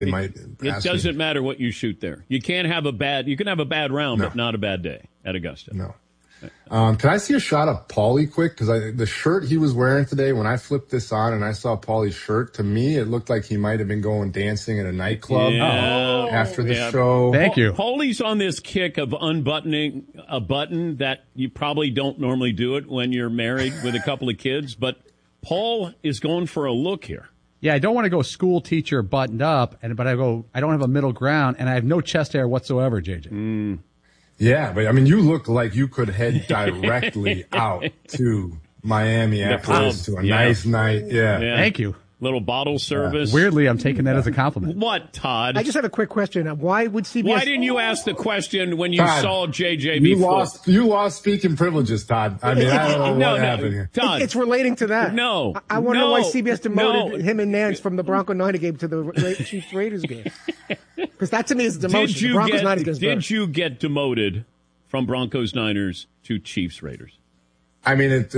might. It doesn't matter what you shoot there. You can have a bad round, but not a bad day at Augusta. No. Can I see a shot of Paulie quick? Because the shirt he was wearing today, when I flipped this on and I saw Paulie's shirt, to me it looked like he might have been going dancing at a nightclub after the show. Thank you. Paulie's on this kick of unbuttoning a button that you probably don't normally do it when you're married with a couple of kids, but Paul is going for a look here. Yeah, I don't want to go school teacher buttoned up, but I don't have a middle ground, and I have no chest hair whatsoever, JJ. Yeah, but I mean, you look like you could head directly out to Miami after this to a nice night. Yeah. Thank you. Little bottle service. Weirdly, I'm taking that as a compliment. What, Todd? I just have a quick question. Why would CBS? Why didn't you ask the question when you saw JJ you before? You lost speaking privileges, Todd. I mean, I don't know what happened here. Todd. It's relating to that. No. I want to know why CBS demoted him and Nance from the Bronco Niner game to the Chiefs Raiders game. Because that to me is demotion. The Broncos Niners against Did you get demoted from Broncos Niners to Chiefs Raiders? I mean, it's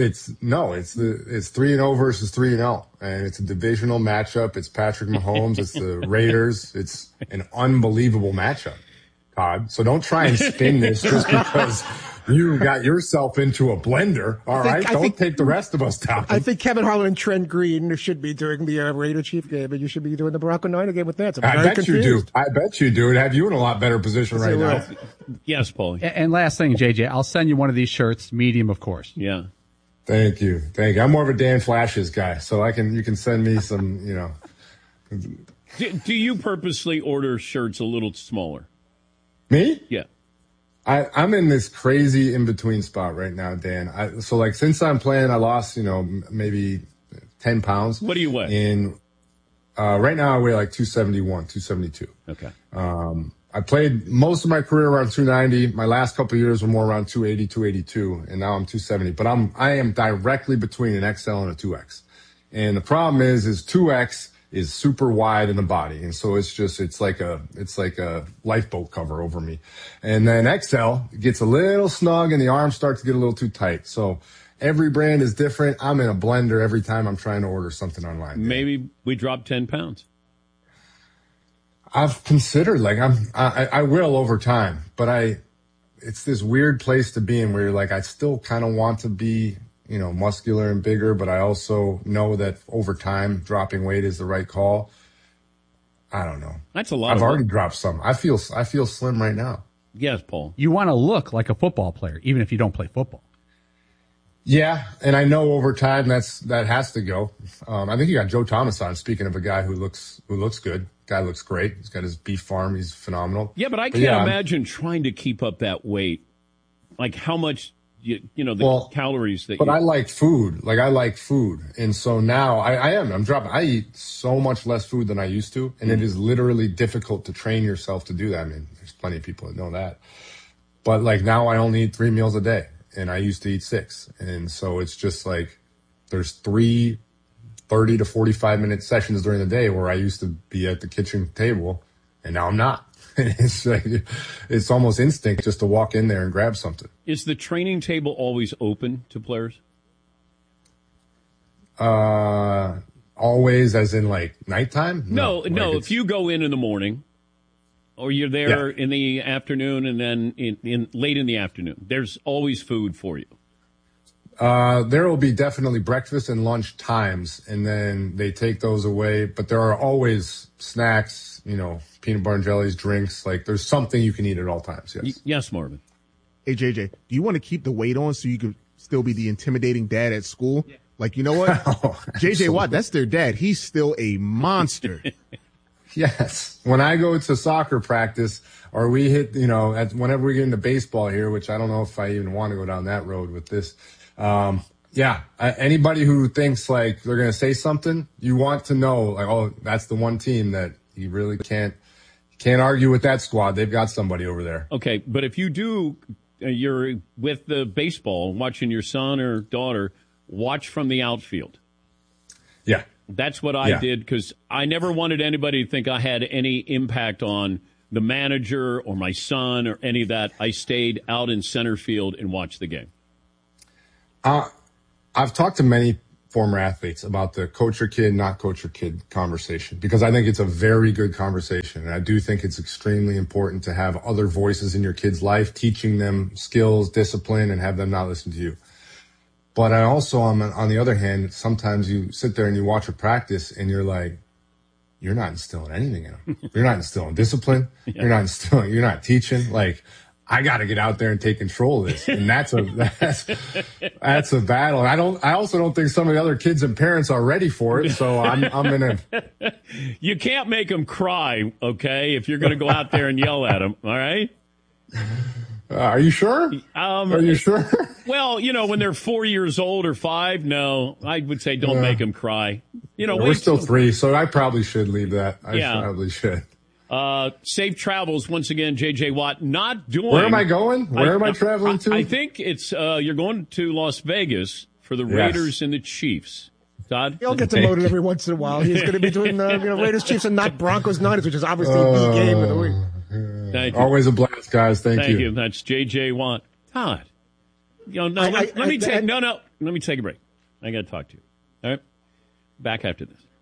3-0 versus 3-0, and it's a divisional matchup. It's Patrick Mahomes. It's the Raiders. It's an unbelievable matchup, Todd. So don't try and spin this just because you got yourself into a blender. All right, don't take the rest of us down. I think Kevin Harlan and Trent Green should be doing the Raider Chief game, and you should be doing the Bronco Niner game with that. I bet you do. I bet you do. It have you in a lot better position right now. Yes, Paul. And last thing, JJ, I'll send you one of these shirts, medium, of course. Yeah. Thank you. I'm more of a Dan Flashes guy, so you can send me some, Do you purposely order shirts a little smaller? Me? Yeah. I'm in this crazy in-between spot right now, Dan. Since I'm playing, I lost, maybe 10 pounds. What do you weigh? Right now I weigh like 271, 272. Okay. I played most of my career around 290. My last couple of years were more around 280, 282, and now I'm 270. But I am directly between an XL and a 2X. And the problem is 2X is super wide in the body. And so it's like a lifeboat cover over me. And then XL gets a little snug and the arms start to get a little too tight. So every brand is different. I'm in a blender every time I'm trying to order something online. Maybe we drop 10 pounds. I've considered, I will over time, but it's this weird place to be in where you're like, I still kind of want to be, muscular and bigger, but I also know that over time dropping weight is the right call. I don't know. That's a lot. I've already dropped some. I feel slim right now. Yes, Paul. You want to look like a football player, even if you don't play football. Yeah, and I know over time that has to go. I think you got Joe Thomas on. Speaking of a guy who looks good, guy looks great. He's got his beef farm. He's phenomenal. Yeah, but I can't imagine trying to keep up that weight. Like how much, calories that. But I like food. I like food, and so now I'm dropping. I eat so much less food than I used to, and it is literally difficult to train yourself to do that. I mean, there's plenty of people that know that, but now I only eat 3 meals a day. And I used to eat 6. And so it's just there's 3 30 to 45 minute sessions during the day where I used to be at the kitchen table and now I'm not. It's almost instinct just to walk in there and grab something. Is the training table always open to players? Always as in nighttime? No. If you go in the morning, or you're there in the afternoon and then in late in the afternoon. There's always food for you. There will be definitely breakfast and lunch times, and then they take those away. But there are always snacks, peanut butter and jellies, drinks. There's something you can eat at all times, yes. Yes, Marvin. Hey, JJ, do you want to keep the weight on so you can still be the intimidating dad at school? Yeah. You know what? JJ Watt, that's their dad. He's still a monster. Yes. When I go to soccer practice or we hit, whenever we get into baseball here, which I don't know if I even want to go down that road with this. Anybody who thinks they're going to say something, you want to know, that's the one team that you really can't argue with that squad. They've got somebody over there. Okay. But if you do, you're with the baseball, watching your son or daughter watch from the outfield. Yeah. That's what I did because I never wanted anybody to think I had any impact on the manager or my son or any of that. I stayed out in center field and watched the game. I've talked to many former athletes about the coach your kid, not coach your kid conversation, because I think it's a very good conversation. And I do think it's extremely important to have other voices in your kid's life, teaching them skills, discipline, and have them not listen to you. But I also, on the other hand, sometimes you sit there and you watch a practice and you're like, you're not instilling anything in them. You're not instilling discipline. Yeah. You're not teaching. Like, I got to get out there and take control of this. And that's a battle. And I also don't think some of the other kids and parents are ready for it. So I'm going to. You can't make them cry, okay, if you're going to go out there and yell at them. All right. Are you sure? Are you sure? Well, when they're 4 years old or 5, no, I would say don't make them cry. We're still 3, so I probably should leave that. I probably should. Safe travels once again, J.J. Watt. Not doing. Where am I going? Where am I traveling to? I think it's you're going to Las Vegas for the Raiders and the Chiefs. Todd, he'll get demoted every once in a while. He's going to be doing Raiders, Chiefs, and not Broncos, Niners, which is obviously the game of the week. Thank you. Always a blast, guys. Thank you. That's J.J. Watt. Todd, let me take a break. I got to talk to you. All right, back after this.